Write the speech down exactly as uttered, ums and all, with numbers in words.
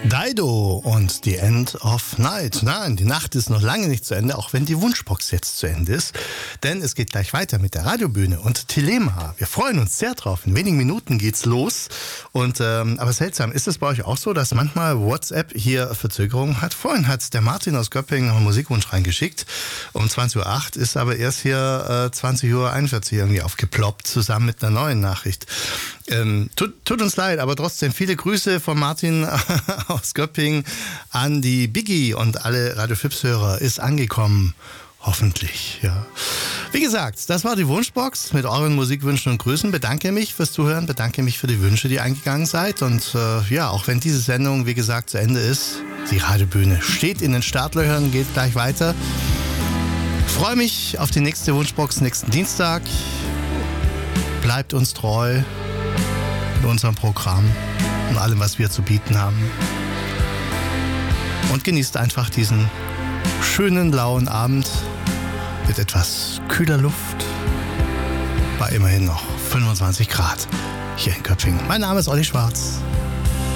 Dido und The End of Night. Nein, die Nacht ist noch lange nicht zu Ende, auch wenn die Wunschbox jetzt zu Ende ist. Denn es geht gleich weiter mit der Radiobühne und Thelema. Wir freuen uns sehr drauf. In wenigen Minuten geht's los. Und ähm, aber seltsam, ist es bei euch auch so, dass manchmal WhatsApp hier Verzögerungen hat? Vorhin hat der Martin aus Göppingen noch einen Musikwunsch reingeschickt. Um zwanzig Uhr acht ist aber erst hier äh, zwanzig Uhr einundvierzig irgendwie aufgeploppt, zusammen mit einer neuen Nachricht. Ähm, tut, tut uns leid, aber trotzdem viele Grüße von Martin aus Göppingen an die Biggie und alle Radio Fips-Hörer. Ist angekommen. Hoffentlich, ja. Wie gesagt, das war die Wunschbox mit euren Musikwünschen und Grüßen. Bedanke mich fürs Zuhören, bedanke mich für die Wünsche, die eingegangen seid. Und äh, ja, auch wenn diese Sendung, wie gesagt, zu Ende ist, die Radiobühne steht in den Startlöchern, geht gleich weiter. Ich freue mich auf die nächste Wunschbox nächsten Dienstag. Bleibt uns treu in unserem Programm und allem, was wir zu bieten haben. Und genießt einfach diesen schönen, lauen Abend mit etwas kühler Luft. Bei immerhin noch fünfundzwanzig Grad hier in Göppingen. Mein Name ist Olli Schwarz.